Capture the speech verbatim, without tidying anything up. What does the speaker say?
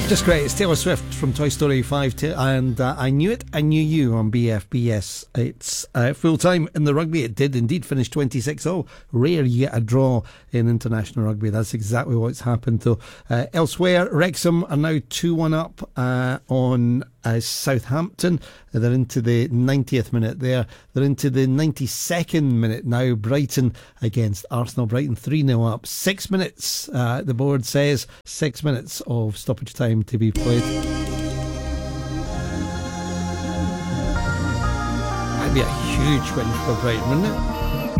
Just great. It's Taylor Swift from Toy Story five, and uh, I Knew It, I Knew You on B F B S. It's uh, full time in the rugby. It did indeed finish twenty-six all. Rare you get a draw in international rugby. That's exactly what's happened though. Uh, elsewhere, Wrexham are now two one up uh, on uh, Southampton. They're into the ninetieth minute there. They're into the ninety-second minute now. Brighton against Arsenal. Brighton three nil up. Six minutes, uh, the board says. Six minutes of stoppage time to be played. That'd be a huge win for Brighton, wouldn't it?